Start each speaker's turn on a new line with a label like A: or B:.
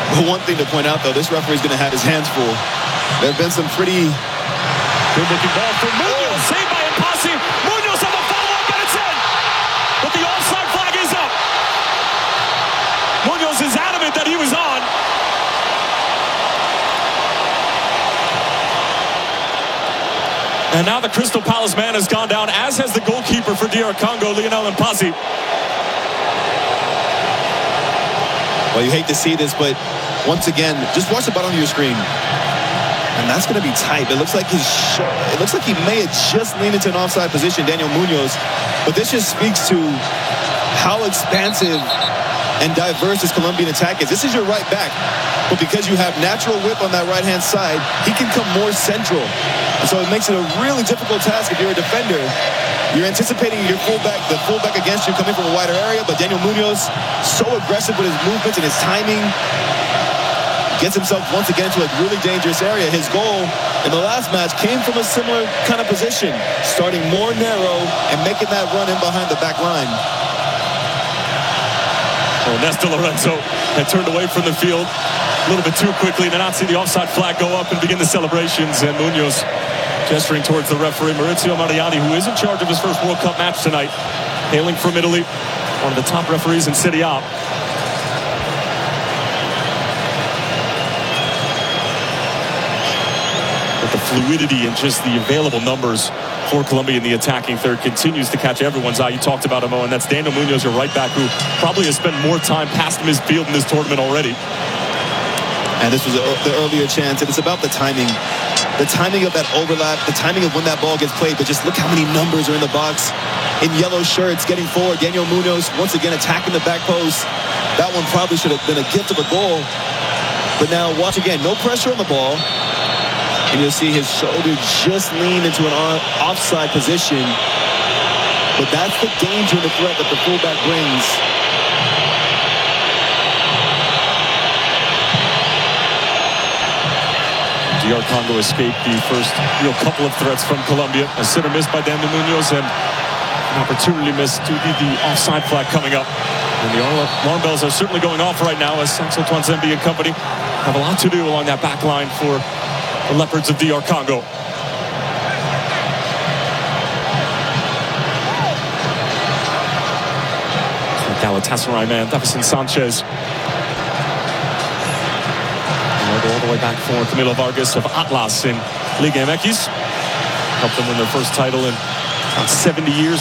A: But one thing to point out, though, this referee's going to have his hands full. There have been some pretty...
B: Good-looking ball for Munoz. Saved by Impasi. Munoz on the follow-up, and it's in. But the offside flag is up. Munoz is adamant that he was on. And now the Crystal Palace man has gone down, as has the goalkeeper for DR Congo, Lionel Impasi.
A: Well, you hate to see this, but once again, just watch the bottom of your screen. And that's going to be tight. It looks like he may have just leaned into an offside position, Daniel Munoz. But this just speaks to how expansive and diverse this Colombian attack is. This is your right back. But because you have natural width on that right-hand side, he can come more central. And so it makes it a really difficult task if you're a defender. You're anticipating the fullback against you coming from a wider area, but Daniel Munoz, so aggressive with his movements and his timing, gets himself once again into a really dangerous area. His goal in the last match came from a similar kind of position, starting more narrow and making that run in behind the back line.
B: Well, Nesta Lorenzo had turned away from the field a little bit too quickly to not see the offside flag go up and begin the celebrations. And Munoz gesturing towards the referee, Maurizio Mariani, who is in charge of his first World Cup match tonight, hailing from Italy, one of the top referees in Serie A. But the fluidity and just the available numbers for Colombia in the attacking third continues to catch everyone's eye. You talked about him, and that's Daniel Munoz, your right back, who probably has spent more time past midfield in this tournament already.
A: And this was the earlier chance, and it's about the timing. The timing of that overlap, the timing of when that ball gets played, but just look how many numbers are in the box. In yellow shirts, getting forward. Daniel Munoz, once again, attacking the back post. That one probably should have been a gift of a goal. But now, watch again, no pressure on the ball. And you'll see his shoulder just lean into an offside position. But that's the danger and the threat that the fullback brings.
B: DR Congo escaped the first real couple of threats from Colombia. A sitter missed by Daniel Munoz and an opportunity missed due to the offside flag coming up. And the alarm bells are certainly going off right now as Saint-Antoine Zembi and company have a lot to do along that back line for the Leopards of DR Congo. Galatasaray man, Davison Sanchez. All the way back for Camilo Vargas of Atlas in Liga MX. Helped them win their first title in about 70 years.